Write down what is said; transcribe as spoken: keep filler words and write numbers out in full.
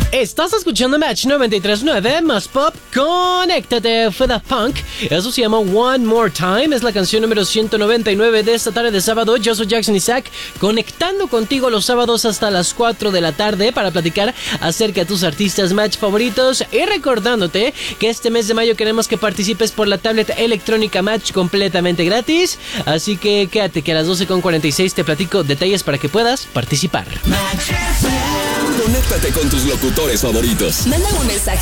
Estás escuchando Match noventa y tres punto nueve más pop. Conéctate, fue Daft Punk. Eso se llama One More Time. Es la canción número ciento noventa y nueve de esta tarde de sábado. Yo soy Jackson Isaac, conectando contigo los sábados hasta las cuatro de la tarde para platicar acerca de tus artistas Match favoritos y recordándote que este mes de mayo queremos que participes por la tablet electrónica Match completamente gratis. Así que quédate que a las doce con cuarenta y seis te platico detalles para que puedas participar. Conéctate con tus locutores favoritos. Manda un mensaje